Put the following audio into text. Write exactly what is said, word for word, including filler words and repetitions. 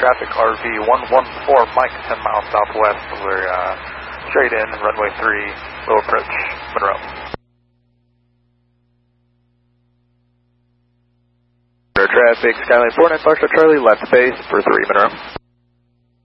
traffic R V one one four, Mike, ten miles southwest. We're uh, straight in, runway three, low approach, Monroe. Traffic, Skyline four nine Foxtrot Charlie, left base for three, Monroe.